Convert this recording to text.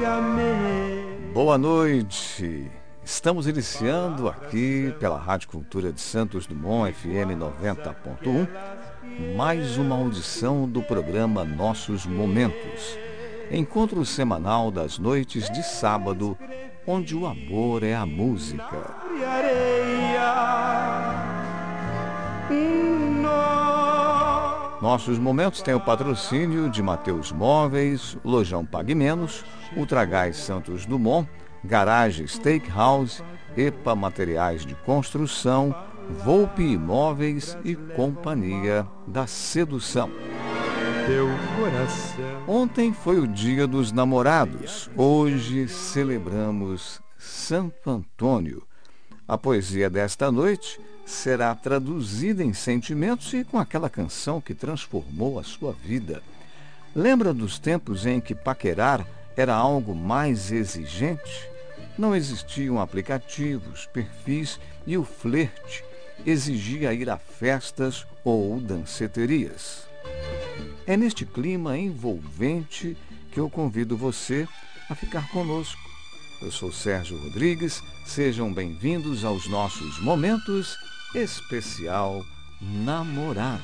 Boa noite. Estamos iniciando aqui pela Rádio Cultura de Santos Dumont, FM 90.1, mais uma audição do programa Nossos Momentos. Encontro semanal das noites de sábado, onde o amor é a música. Nossos Momentos têm o patrocínio de Mateus Móveis, Lojão Pague Menos, Ultragás Santos Dumont, Garage Steakhouse, EPA Materiais de Construção, Volpe Imóveis e Companhia da Sedução. Ontem foi o Dia dos Namorados. Hoje celebramos Santo Antônio. A poesia desta noite será traduzida em sentimentos e com aquela canção que transformou a sua vida. Lembra dos tempos em que paquerar era algo mais exigente? Não existiam aplicativos, perfis e o flerte exigia ir a festas ou danceterias. É neste clima envolvente que eu convido você a ficar conosco. Eu sou Sérgio Rodrigues, sejam bem-vindos aos nossos Momentos Especial Namorado.